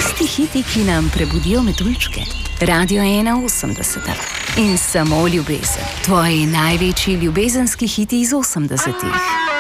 Tisti hiti, ki nam prebudijo metuljčke. Radio 81. In samo ljubezen. Tvoji največji ljubezenski hiti iz 80-ih.